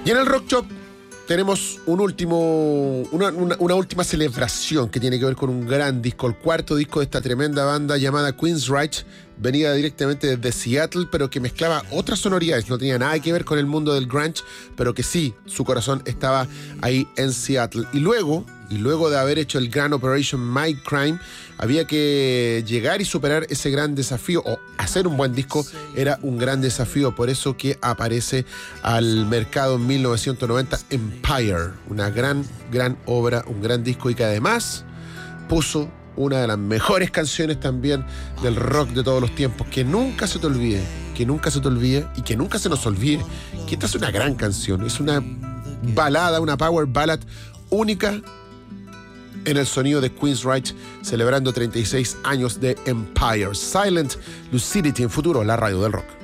Y en el Rock Shop tenemos una última celebración que tiene que ver con un gran disco, el cuarto disco de esta tremenda banda llamada Queensryche, venida directamente desde Seattle, pero que mezclaba otras sonoridades, no tenía nada que ver con el mundo del grunge, pero que sí, su corazón estaba ahí en Seattle. Y luego de haber hecho el gran Operation Mindcrime, había que llegar y superar ese gran desafío, o hacer un buen disco era un gran desafío, por eso que aparece al mercado en 1990 Empire, una gran obra, un gran disco, y que además puso una de las mejores canciones también del rock de todos los tiempos. Que nunca se te olvide y que nunca se nos olvide que esta es una gran canción, es una balada, una power ballad única en el sonido de Queensryche, celebrando 36 años de Empire. Silent Lucidity en Futuro, la radio del rock.